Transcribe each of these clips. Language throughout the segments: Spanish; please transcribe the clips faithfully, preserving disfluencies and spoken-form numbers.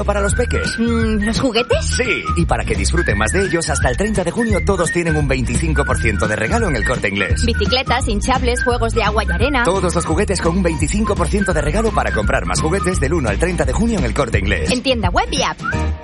para los peques. Mm, ¿Los juguetes? Sí, y para que disfruten más de ellos, hasta el treinta de junio todos tienen un veinticinco por ciento de regalo en El Corte Inglés. Bicicletas, hinchables, juegos de agua y arena. Todos los juguetes con un veinticinco por ciento de regalo para comprar más juguetes del uno al treinta de junio en El Corte Inglés. En tienda web y app.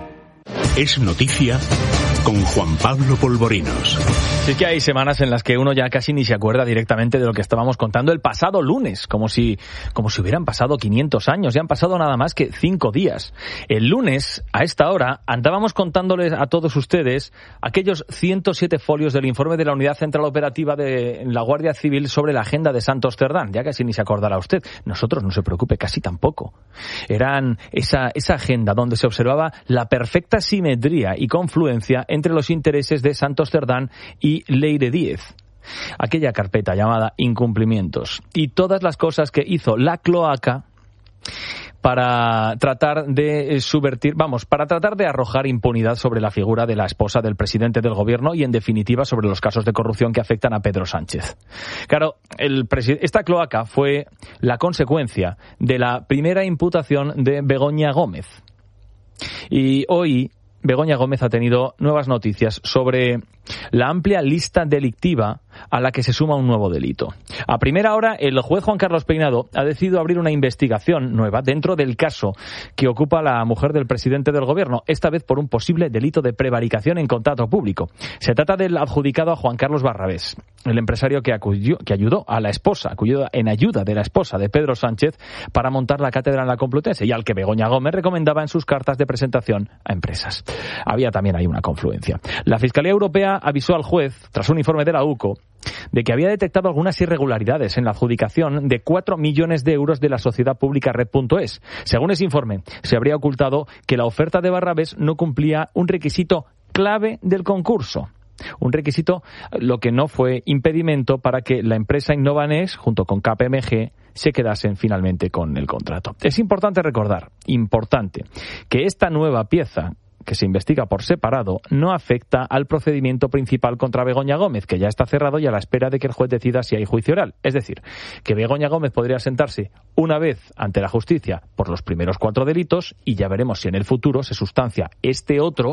Es noticia con Juan Pablo Polvorinos. Sí que hay semanas en las que uno ya casi ni se acuerda directamente de lo que estábamos contando el pasado lunes, como si, como si hubieran pasado quinientos años, ya han pasado nada más que cinco días. El lunes, a esta hora, andábamos contándoles a todos ustedes aquellos ciento siete folios del informe de la Unidad Central Operativa de la Guardia Civil sobre la agenda de Santos Cerdán. Ya casi ni se acordará usted. Nosotros, no se preocupe, casi tampoco. Eran esa, esa agenda donde se observaba la perfecta simetría y confluencia entre los intereses de Santos Cerdán y Leire Díez. Aquella carpeta llamada incumplimientos y todas las cosas que hizo la cloaca para tratar de subvertir, vamos, para tratar de arrojar impunidad sobre la figura de la esposa del presidente del gobierno y, en definitiva, sobre los casos de corrupción que afectan a Pedro Sánchez. Claro, el presi- esta cloaca fue la consecuencia de la primera imputación de Begoña Gómez. Y hoy Begoña Gómez ha tenido nuevas noticias sobre la amplia lista delictiva a la que se suma un nuevo delito. A primera hora, el juez Juan Carlos Peinado ha decidido abrir una investigación nueva dentro del caso que ocupa la mujer del presidente del gobierno, esta vez por un posible delito de prevaricación en contrato público. Se trata del adjudicado a Juan Carlos Barrabés, el empresario que, acudió, que ayudó a la esposa, acudió en ayuda de la esposa de Pedro Sánchez para montar la cátedra en la Complutense y al que Begoña Gómez recomendaba en sus cartas de presentación a empresas. Había también ahí una confluencia. La Fiscalía Europea avisó al juez, tras un informe de la U C O, de que había detectado algunas irregularidades en la adjudicación de cuatro millones de euros de la sociedad pública Red punto es. Según ese informe, se habría ocultado que la oferta de Barrabés no cumplía un requisito clave del concurso. Un requisito, lo que no fue impedimento para que la empresa Innovanes, junto con K P M G, se quedasen finalmente con el contrato. Es importante recordar, importante, que esta nueva pieza que se investiga por separado no afecta al procedimiento principal contra Begoña Gómez, que ya está cerrado y a la espera de que el juez decida si hay juicio oral. Es decir, que Begoña Gómez podría sentarse una vez ante la justicia por los primeros cuatro delitos y ya veremos si en el futuro se sustancia este otro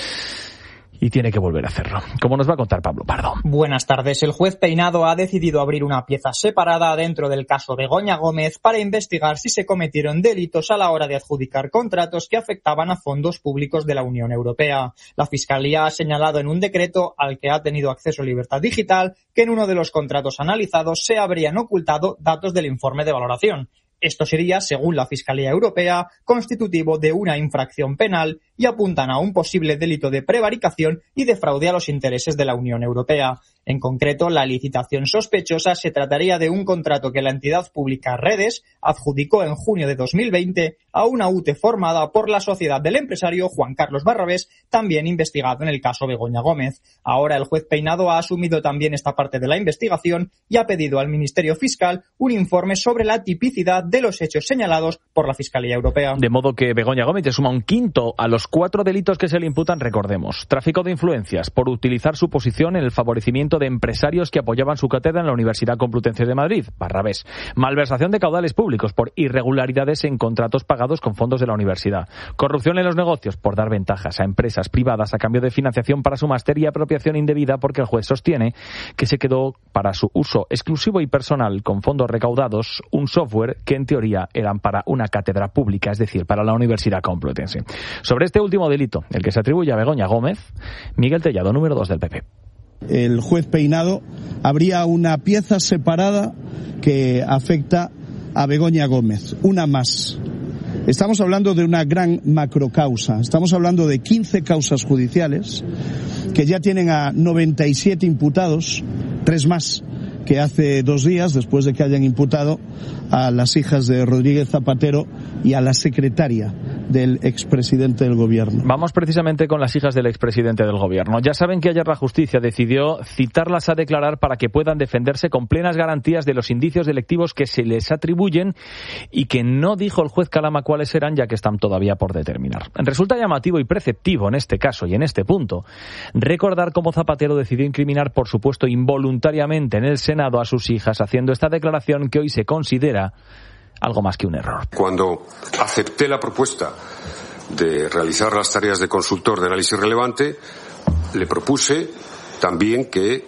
y tiene que volver a hacerlo. Como nos va a contar Pablo Pardo. Buenas tardes. El juez Peinado ha decidido abrir una pieza separada dentro del caso Begoña Gómez para investigar si se cometieron delitos a la hora de adjudicar contratos que afectaban a fondos públicos de la Unión Europea. La Fiscalía ha señalado en un decreto al que ha tenido acceso Libertad Digital que en uno de los contratos analizados se habrían ocultado datos del informe de valoración. Esto sería, según la Fiscalía Europea, constitutivo de una infracción penal y apuntan a un posible delito de prevaricación y de fraude a los intereses de la Unión Europea. En concreto, la licitación sospechosa se trataría de un contrato que la entidad pública Redes adjudicó en junio de dos mil veinte a una U T E formada por la sociedad del empresario Juan Carlos Barrabés, también investigado en el caso Begoña Gómez. Ahora el juez Peinado ha asumido también esta parte de la investigación y ha pedido al Ministerio Fiscal un informe sobre la tipicidad de los hechos señalados por la Fiscalía Europea. De modo que Begoña Gómez se suma un quinto a los cuatro delitos que se le imputan, recordemos. Tráfico de influencias por utilizar su posición en el favorecimiento de empresarios que apoyaban su cátedra en la Universidad Complutense de Madrid, Barrabés. Malversación de caudales públicos por irregularidades en contratos pagados con fondos de la universidad. Corrupción en los negocios por dar ventajas a empresas privadas a cambio de financiación para su máster y apropiación indebida porque el juez sostiene que se quedó para su uso exclusivo y personal con fondos recaudados un software que en teoría eran para una cátedra pública, es decir, para la Universidad Complutense. Sobre este último delito, el que se atribuye a Begoña Gómez, Miguel Tellado, número dos del P P. El juez Peinado habría una pieza separada que afecta a Begoña Gómez, una más. Estamos hablando de una gran macrocausa, estamos hablando de quince causas judiciales que ya tienen a noventa y siete imputados, tres más que hace dos días, después de que hayan imputado a las hijas de Rodríguez Zapatero y a la secretaria del expresidente del gobierno. Vamos precisamente con las hijas del expresidente del gobierno. Ya saben que ayer la justicia decidió citarlas a declarar para que puedan defenderse con plenas garantías de los indicios delictivos que se les atribuyen y que no dijo el juez Calama cuáles eran, ya que están todavía por determinar. Resulta llamativo y preceptivo en este caso y en este punto recordar cómo Zapatero decidió incriminar, por supuesto involuntariamente, en el Senado a sus hijas, haciendo esta declaración que hoy se considera algo más que un error. Cuando acepté la propuesta de realizar las tareas de consultor de análisis relevante, le propuse también que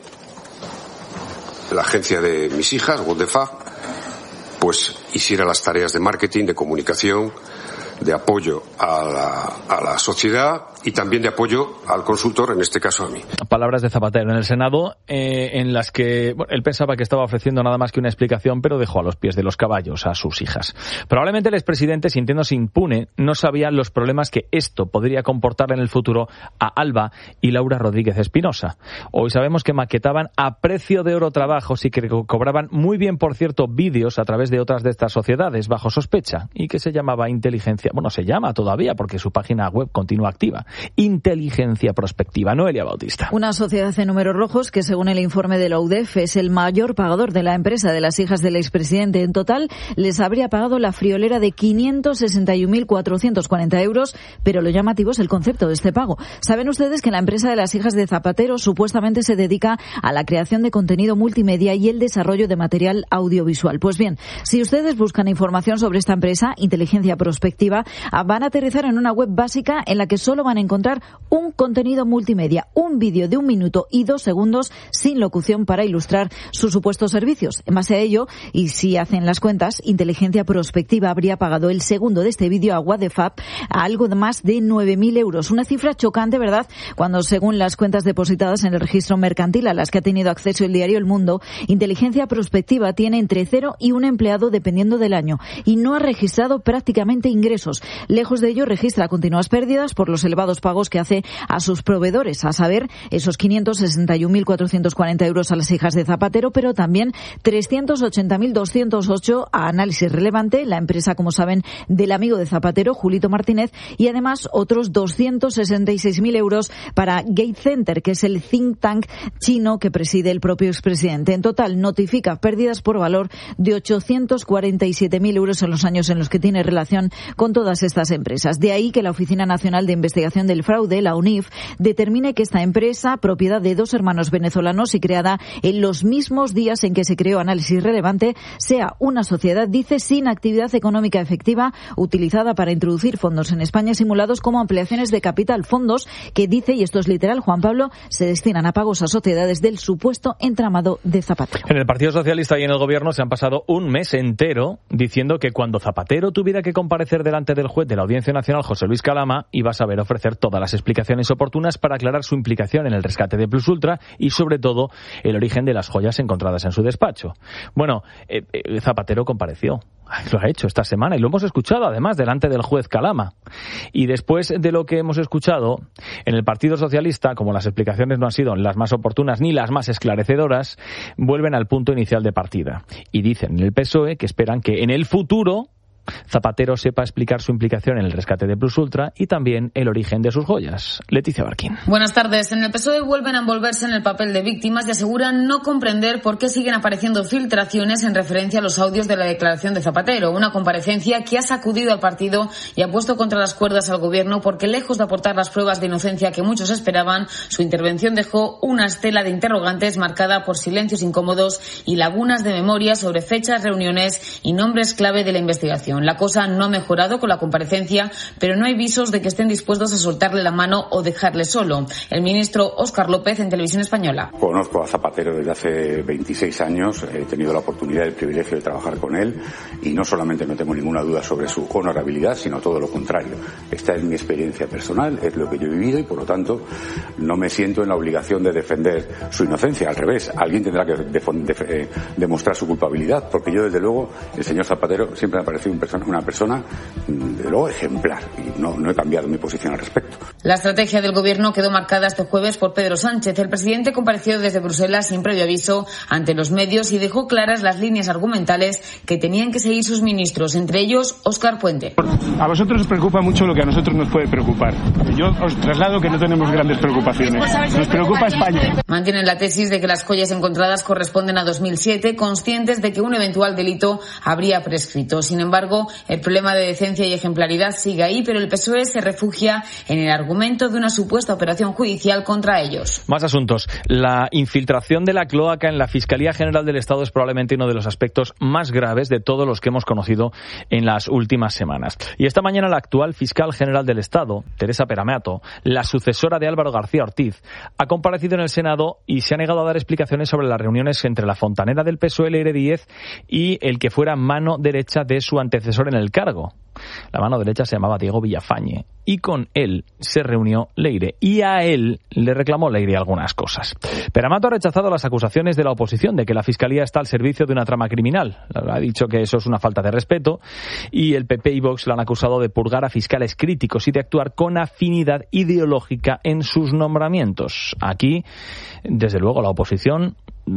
la agencia de mis hijas, What the Fuck, pues hiciera las tareas de marketing, de comunicación, de apoyo a la, a la sociedad y también de apoyo al consultor, en este caso a mí. Palabras de Zapatero en el Senado, eh, en las que bueno, él pensaba que estaba ofreciendo nada más que una explicación, pero dejó a los pies de los caballos a sus hijas. Probablemente el expresidente, sintiéndose impune, no sabía los problemas que esto podría comportar en el futuro a Alba y Laura Rodríguez Espinosa. Hoy sabemos que maquetaban a precio de oro trabajos y que cobraban muy bien, por cierto, vídeos a través de otras de estas sociedades bajo sospecha y que se llamaba inteligencia. Bueno, se llama todavía porque su página web continúa activa. Inteligencia Prospectiva. Noelia Bautista. Una sociedad en números rojos que, según el informe de la U D E F, es el mayor pagador de la empresa de las hijas del expresidente. En total, les habría pagado la friolera de quinientos sesenta y un mil cuatrocientos cuarenta euros, pero lo llamativo es el concepto de este pago. Saben ustedes que la empresa de las hijas de Zapatero supuestamente se dedica a la creación de contenido multimedia y el desarrollo de material audiovisual. Pues bien, si ustedes buscan información sobre esta empresa, Inteligencia Prospectiva, van a aterrizar en una web básica en la que solo van a encontrar un contenido multimedia, un vídeo de un minuto y dos segundos sin locución para ilustrar sus supuestos servicios. En base a ello, y si hacen las cuentas, Inteligencia Prospectiva habría pagado el segundo de este vídeo a What the Fuck a algo de más de nueve mil euros. Una cifra chocante, ¿verdad?, cuando, según las cuentas depositadas en el registro mercantil a las que ha tenido acceso el diario El Mundo, Inteligencia Prospectiva tiene entre cero y un empleado dependiendo del año y no ha registrado prácticamente ingresos. Lejos de ello, registra continuas pérdidas por los elevados pagos que hace a sus proveedores, a saber, esos quinientos sesenta y un mil cuatrocientos cuarenta euros a las hijas de Zapatero, pero también trescientos ochenta mil doscientos ocho a Análisis Relevante, la empresa, como saben, del amigo de Zapatero, Julito Martínez, y además otros doscientos sesenta y seis mil euros para Gate Center, que es el think tank chino que preside el propio expresidente. En total, notifica pérdidas por valor de ochocientos cuarenta y siete mil euros en los años en los que tiene relación con todas estas empresas. De ahí que la Oficina Nacional de Investigación del Fraude, la U N I F, determine que esta empresa, propiedad de dos hermanos venezolanos y creada en los mismos días en que se creó Análisis Relevante, sea una sociedad, dice, sin actividad económica efectiva, utilizada para introducir fondos en España simulados como ampliaciones de capital, fondos que, dice, y esto es literal, Juan Pablo, se destinan a pagos a sociedades del supuesto entramado de Zapatero. En el Partido Socialista y en el Gobierno se han pasado un mes entero diciendo que cuando Zapatero tuviera que comparecer delante del juez de la Audiencia Nacional, José Luis Calama, iba a saber ofrecer todas las explicaciones oportunas para aclarar su implicación en el rescate de Plus Ultra y, sobre todo, el origen de las joyas encontradas en su despacho. Bueno, eh, eh, Zapatero compareció. Lo ha hecho esta semana y lo hemos escuchado, además, delante del juez Calama. Y después de lo que hemos escuchado, en el Partido Socialista, como las explicaciones no han sido las más oportunas ni las más esclarecedoras, vuelven al punto inicial de partida. Y dicen en el P S O E que esperan que en el futuro Zapatero sepa explicar su implicación en el rescate de Plus Ultra y también el origen de sus joyas. Leticia Barquín. Buenas tardes. En el P S O E vuelven a envolverse en el papel de víctimas y aseguran no comprender por qué siguen apareciendo filtraciones en referencia a los audios de la declaración de Zapatero. Una comparecencia que ha sacudido al partido y ha puesto contra las cuerdas al gobierno porque, lejos de aportar las pruebas de inocencia que muchos esperaban, su intervención dejó una estela de interrogantes marcada por silencios incómodos y lagunas de memoria sobre fechas, reuniones y nombres clave de la investigación. La cosa no ha mejorado con la comparecencia, pero no hay visos de que estén dispuestos a soltarle la mano o dejarle solo. El ministro Óscar López en Televisión Española. Conozco a Zapatero desde hace veintiséis años, he tenido la oportunidad y el privilegio de trabajar con él y no solamente no tengo ninguna duda sobre su honorabilidad, sino todo lo contrario. Esta es mi experiencia personal, es lo que yo he vivido y, por lo tanto, no me siento en la obligación de defender su inocencia. Al revés, alguien tendrá que de, de, de, demostrar su culpabilidad, porque yo, desde luego, el señor Zapatero siempre me ha parecido un persona, una persona, desde luego, ejemplar, y no, no he cambiado mi posición al respecto. La estrategia del gobierno quedó marcada este jueves por Pedro Sánchez. El presidente compareció desde Bruselas sin previo aviso ante los medios y dejó claras las líneas argumentales que tenían que seguir sus ministros, entre ellos Óscar Puente. A vosotros os preocupa mucho lo que a nosotros nos puede preocupar. Yo os traslado que no tenemos grandes preocupaciones. Nos preocupa España. Mantienen la tesis de que las joyas encontradas corresponden a dos mil siete, conscientes de que un eventual delito habría prescrito. Sin embargo, cargo, el problema de decencia y ejemplaridad sigue ahí, pero el P S O E se refugia en el argumento de una supuesta operación judicial contra ellos. Más asuntos. La infiltración de la cloaca en la Fiscalía General del Estado es probablemente uno de los aspectos más graves de todos los que hemos conocido en las últimas semanas. Y esta mañana la actual fiscal general del Estado, Teresa Peramato, la sucesora de Álvaro García Ortiz, ha comparecido en el Senado y se ha negado a dar explicaciones sobre las reuniones entre la fontanera del P S O E, Leire Díez, y el que fuera mano derecha de su antecesor en el cargo. La mano derecha se llamaba Diego Villafañe y con él se reunió Leire y a él le reclamó Leire algunas cosas. Peramato ha rechazado las acusaciones de la oposición de que la Fiscalía está al servicio de una trama criminal. Ha dicho que eso es una falta de respeto y el P P y Vox la han acusado de purgar a fiscales críticos y de actuar con afinidad ideológica en sus nombramientos. Aquí, desde luego, la oposición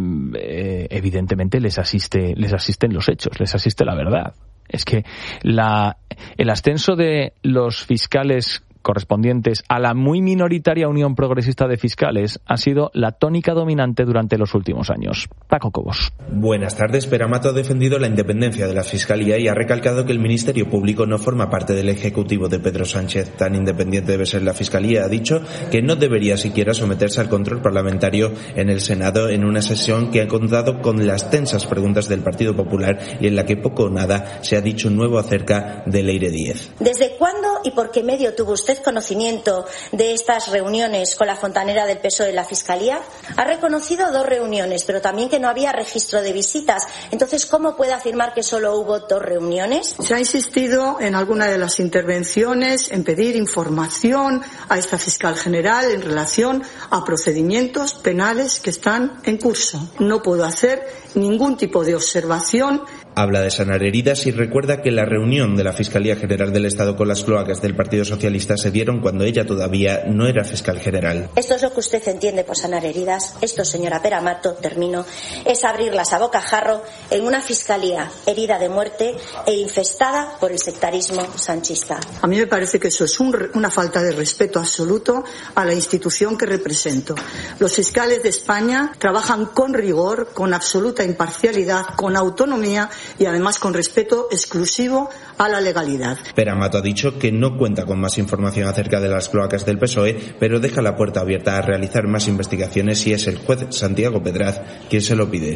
eh, evidentemente les asiste, les asisten los hechos, les asiste la verdad. Es que la, el ascenso de los fiscales correspondientes a la muy minoritaria Unión Progresista de Fiscales ha sido la tónica dominante durante los últimos años. Paco Cobos. Buenas tardes. Peramato ha defendido la independencia de la Fiscalía y ha recalcado que el Ministerio Público no forma parte del Ejecutivo de Pedro Sánchez. Tan independiente debe ser la Fiscalía. Ha dicho que no debería siquiera someterse al control parlamentario en el Senado en una sesión que ha contado con las tensas preguntas del Partido Popular y en la que poco o nada se ha dicho nuevo acerca de Leire Díez. ¿Desde cuándo y por qué medio tuvo usted conocimiento de estas reuniones con la fontanera del P S O E en la Fiscalía? Ha reconocido dos reuniones, pero también que no había registro de visitas. Entonces, ¿cómo puede afirmar que solo hubo dos reuniones? Se ha insistido en alguna de las intervenciones en pedir información a esta fiscal general en relación a procedimientos penales que están en curso. No puedo hacer ningún tipo de observación. Habla de sanar heridas y recuerda que la reunión de la Fiscalía General del Estado con las cloacas del Partido Socialista se dieron cuando ella todavía no era fiscal general. Esto es lo que usted entiende por sanar heridas. Esto, señora Peramato, termino, es abrirlas a bocajarro en una fiscalía herida de muerte e infestada por el sectarismo sanchista. A mí me parece que eso es un, una falta de respeto absoluto a la institución que represento. Los fiscales de España trabajan con rigor, con absoluta imparcialidad, con autonomía y además con respeto exclusivo a la legalidad. Peramato ha dicho que no cuenta con más información acerca de las cloacas del P S O E, pero deja la puerta abierta a realizar más investigaciones si es el juez Santiago Pedraz quien se lo pide.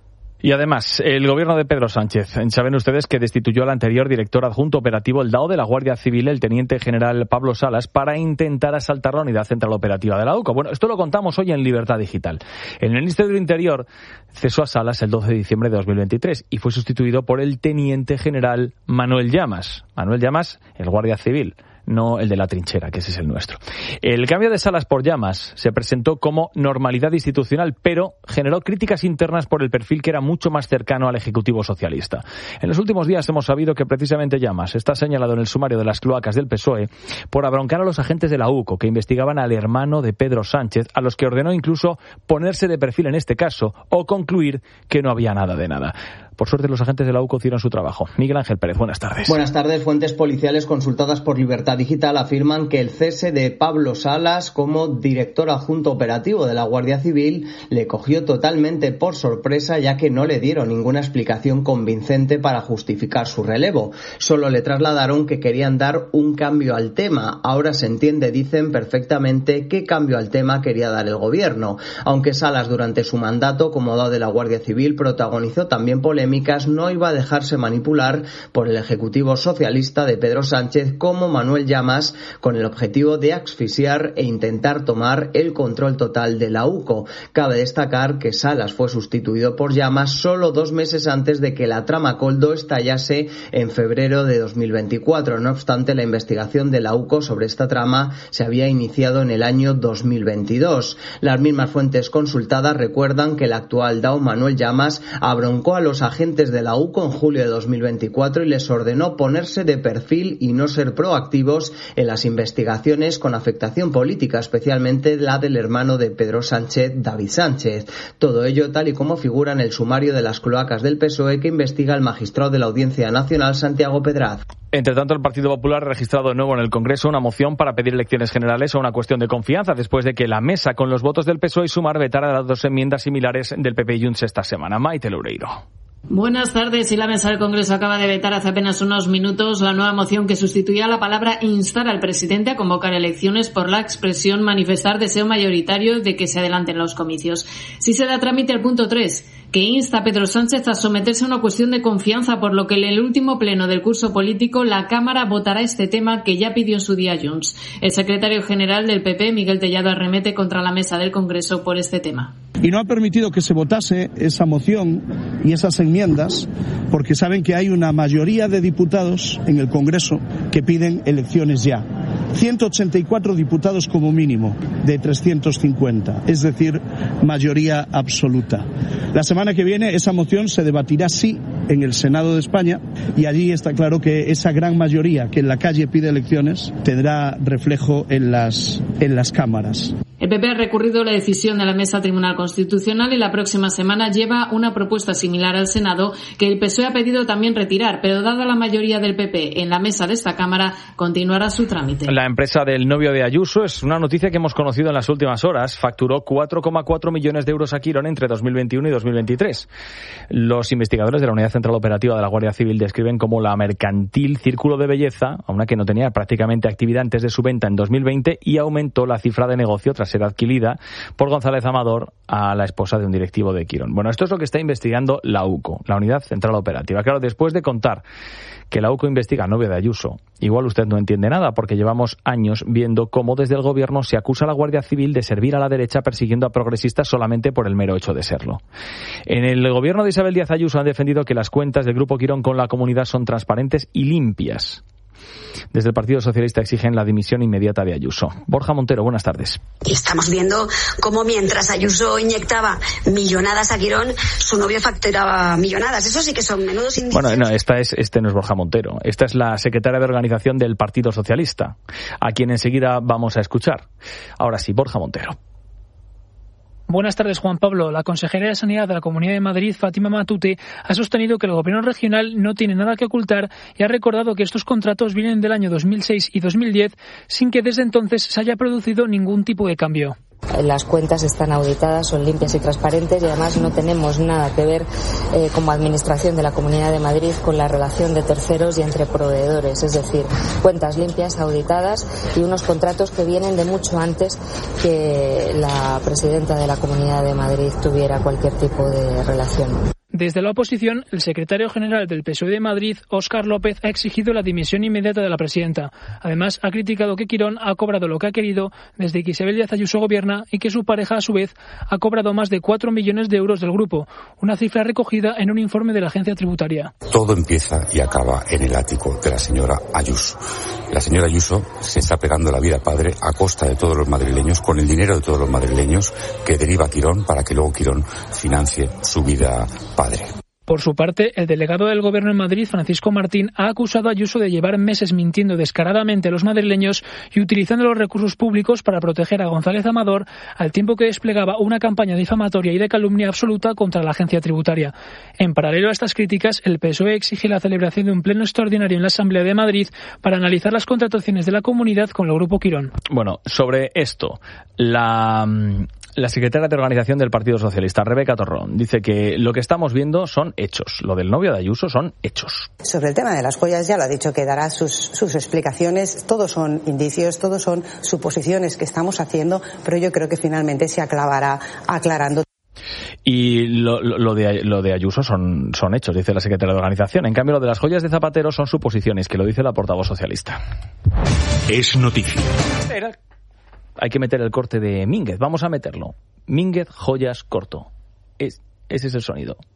Y además, el gobierno de Pedro Sánchez, saben ustedes que destituyó al anterior director adjunto operativo, el D A O de la Guardia Civil, el teniente general Pablo Salas, para intentar asaltar la unidad central operativa de la UCO. Bueno, esto lo contamos hoy en Libertad Digital. El Ministerio del Interior cesó a Salas el doce de diciembre de dos mil veintitrés y fue sustituido por el teniente general Manuel Llamas. Manuel Llamas, el Guardia Civil, no el de la trinchera, que ese es el nuestro. El cambio de Salas por Llamas se presentó como normalidad institucional, pero generó críticas internas por el perfil que era mucho más cercano al Ejecutivo socialista. En los últimos días hemos sabido que precisamente Llamas está señalado en el sumario de las cloacas del P S O E por abroncar a los agentes de la UCO que investigaban al hermano de Pedro Sánchez, a los que ordenó incluso ponerse de perfil en este caso o concluir que no había nada de nada. Por suerte, los agentes de la UCO hicieron su trabajo. Miguel Ángel Pérez, buenas tardes. Buenas tardes. Fuentes policiales consultadas por Libertad Digital afirman que el cese de Pablo Salas como director adjunto operativo de la Guardia Civil le cogió totalmente por sorpresa, ya que no le dieron ninguna explicación convincente para justificar su relevo. Solo le trasladaron que querían dar un cambio al tema. Ahora se entiende, dicen perfectamente, qué cambio al tema quería dar el gobierno. Aunque Salas, durante su mandato como D A O de la Guardia Civil, protagonizó también polémicas, no iba a dejarse manipular por el Ejecutivo socialista de Pedro Sánchez como Manuel Llamas, con el objetivo de asfixiar e intentar tomar el control total de la UCO. Cabe destacar que Salas fue sustituido por Llamas solo dos meses antes de que la trama Coldo estallase en febrero de dos mil veinticuatro. No obstante, la investigación de la UCO sobre esta trama se había iniciado en el año dos mil veintidós. Las mismas fuentes consultadas recuerdan que el actual D A O, Manuel Llamas, abroncó a los agentes agentes de la UCO en julio de dos mil veinticuatro y les ordenó ponerse de perfil y no ser proactivos en las investigaciones con afectación política, especialmente la del hermano de Pedro Sánchez, David Sánchez. Todo ello tal y como figura en el sumario de las cloacas del P S O E que investiga el magistrado de la Audiencia Nacional, Santiago Pedraz. Entre tanto, el Partido Popular ha registrado de nuevo en el Congreso una moción para pedir elecciones generales o una cuestión de confianza, después de que la mesa con los votos del P S O E y Sumar vetara las dos enmiendas similares del P P y Junts esta semana. Maite Loureiro. Buenas tardes. Y la mesa del Congreso acaba de vetar hace apenas unos minutos la nueva moción que sustituía la palabra instar al presidente a convocar elecciones por la expresión manifestar deseo mayoritario de que se adelanten los comicios. Si se da trámite al punto tres, que insta a Pedro Sánchez a someterse a una cuestión de confianza, por lo que en el último pleno del curso político la Cámara votará este tema que ya pidió en su día Junts. El secretario general del P P, Miguel Tellado, arremete contra la mesa del Congreso por este tema. Y no ha permitido que se votase esa moción y esas enmiendas porque saben que hay una mayoría de diputados en el Congreso que piden elecciones ya. ciento ochenta y cuatro diputados como mínimo de trescientos cincuenta, es decir, mayoría absoluta. La semana que viene esa moción se debatirá sí en el Senado de España y allí está claro que esa gran mayoría que en la calle pide elecciones tendrá reflejo en las, en las cámaras. El P P ha recurrido la decisión de la Mesa Tribunal Constitucional y la próxima semana lleva una propuesta similar al Senado que el P S O E ha pedido también retirar, pero dada la mayoría del P P en la mesa de esta Cámara, continuará su trámite. La empresa del novio de Ayuso es una noticia que hemos conocido en las últimas horas. Facturó cuatro coma cuatro millones de euros a Quirón entre dos mil veintiuno y dos mil veintitrés. Los investigadores de la Unidad Central Operativa de la Guardia Civil describen como la mercantil Círculo de Belleza, a una que no tenía prácticamente actividad antes de su venta en dos mil veinte, y aumentó la cifra de negocio tras ser adquirida por González Amador a la esposa de un directivo de Quirón. Bueno, esto es lo que está investigando la U C O, la Unidad Central Operativa. Claro, después de contar que la U C O investiga al novio de Ayuso, igual usted no entiende nada, porque llevamos años viendo cómo desde el gobierno se acusa a la Guardia Civil de servir a la derecha persiguiendo a progresistas solamente por el mero hecho de serlo. En el gobierno de Isabel Díaz Ayuso han defendido que las cuentas del Grupo Quirón con la comunidad son transparentes y limpias. Desde el Partido Socialista exigen la dimisión inmediata de Ayuso. Borja Montero, buenas tardes. Estamos viendo cómo mientras Ayuso inyectaba millonadas a Quirón, su novio facturaba millonadas. Eso sí que son menudos indicios. Bueno, no, esta es, este no es Borja Montero. Esta es la secretaria de organización del Partido Socialista, a quien enseguida vamos a escuchar. Ahora sí, Borja Montero. Buenas tardes, Juan Pablo. La consejera de Sanidad de la Comunidad de Madrid, Fátima Matute, ha sostenido que el gobierno regional no tiene nada que ocultar y ha recordado que estos contratos vienen del año dos mil seis y dos mil diez sin que desde entonces se haya producido ningún tipo de cambio. Las cuentas están auditadas, son limpias y transparentes y además no tenemos nada que ver eh, como administración de la Comunidad de Madrid con la relación de terceros y entre proveedores, es decir, cuentas limpias, auditadas y unos contratos que vienen de mucho antes que la presidenta de la Comunidad de Madrid tuviera cualquier tipo de relación. Desde la oposición, el secretario general del P S O E de Madrid, Óscar López, ha exigido la dimisión inmediata de la presidenta. Además, ha criticado que Quirón ha cobrado lo que ha querido desde que Isabel Díaz Ayuso gobierna y que su pareja, a su vez, ha cobrado más de cuatro millones de euros del grupo, una cifra recogida en un informe de la agencia tributaria. Todo empieza y acaba en el ático de la señora Ayuso. La señora Ayuso se está pegando la vida padre a costa de todos los madrileños, con el dinero de todos los madrileños que deriva Quirón para que luego Quirón financie su vida padre. Por su parte, el delegado del Gobierno en Madrid, Francisco Martín, ha acusado a Ayuso de llevar meses mintiendo descaradamente a los madrileños y utilizando los recursos públicos para proteger a González Amador, al tiempo que desplegaba una campaña difamatoria y de calumnia absoluta contra la agencia tributaria. En paralelo a estas críticas, el P S O E exige la celebración de un pleno extraordinario en la Asamblea de Madrid para analizar las contrataciones de la comunidad con el Grupo Quirón. Bueno, sobre esto, la... La secretaria de Organización del Partido Socialista, Rebeca Torrón, dice que lo que estamos viendo son hechos. Lo del novio de Ayuso son hechos. Sobre el tema de las joyas ya lo ha dicho, que dará sus, sus explicaciones. Todos son indicios, todos son suposiciones que estamos haciendo, pero yo creo que finalmente se aclarará aclarando. Y lo, lo, de, lo de Ayuso son, son hechos, dice la secretaria de Organización. En cambio, lo de las joyas de Zapatero son suposiciones, que lo dice la portavoz socialista. Es noticia. Era... Hay que meter el corte de Mínguez. Vamos a meterlo. Mínguez, joyas, corto. Es, ese es el sonido.